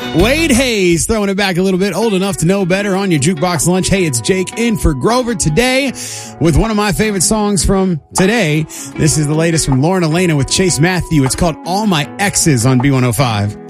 Wade Hayes throwing it back a little bit. Old Enough to Know Better on your Jukebox Lunch. Hey, it's Jake in for Grover today with one of my favorite songs from today. This is the latest from Lauren Elena with Chase Matthew. It's called All My Exes on B105.